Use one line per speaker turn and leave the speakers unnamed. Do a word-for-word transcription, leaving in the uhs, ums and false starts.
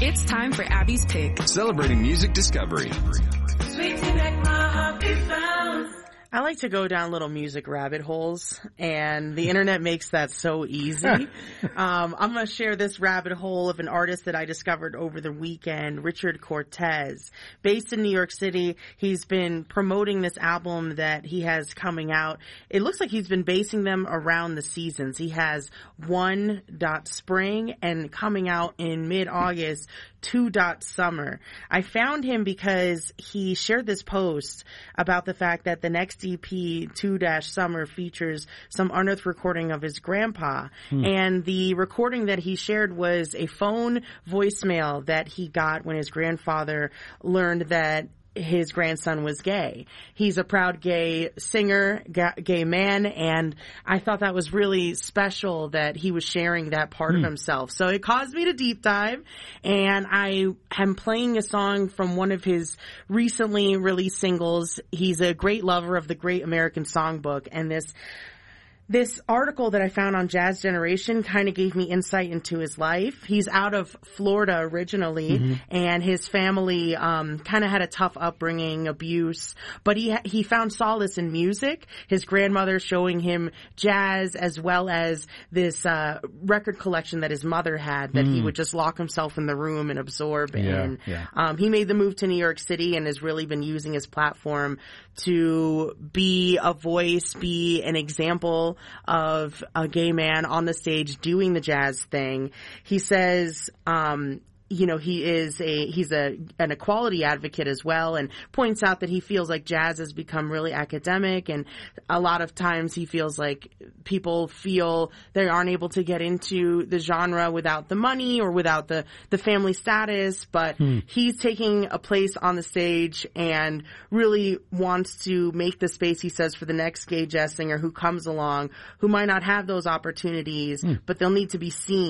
It's time for Abby's Pick.
Celebrating music discovery.
I like to go down little music rabbit holes, and the internet makes that so easy. um, I'm going to share this rabbit hole of an artist that I discovered over the weekend, Richard Cortez. Based in New York City, he's been promoting this album that he has coming out. It looks like he's been basing them around the seasons. He has one dot spring and coming out in mid-August, two dot summer. I found him because he shared this post about the fact that the next E P, two dash summer, features some unearthed recording of his grandpa. Hmm. And the recording that he shared was a phone voicemail that he got when his grandfather learned that his grandson was gay. He's a proud gay singer, gay man, and I thought that was really special that he was sharing that part mm. of himself. So it caused me to deep dive, and I am playing a song from one of his recently released singles. He's a great lover of the Great American Songbook, and this This article that I found on Jazz Generation kind of gave me insight into his life. He's out of Florida originally, mm-hmm. and his family um kind of had a tough upbringing, abuse, but he he found solace in music. His grandmother showing him jazz, as well as this uh record collection that his mother had that mm. he would just lock himself in the room and absorb in.
Yeah, yeah.
Um, he made the move to New York City and has really been using his platform to be a voice, be an example of a gay man on the stage doing the jazz thing. He says, um, you know, he is a, he's a, an equality advocate as well, and points out that he feels like jazz has become really academic, and a lot of times he feels like people feel they aren't able to get into the genre without the money or without the, the family status, but hmm. he's taking a place on the stage and really wants to make the space, he says, for the next gay jazz singer who comes along, who might not have those opportunities, hmm. but they'll need to be seen.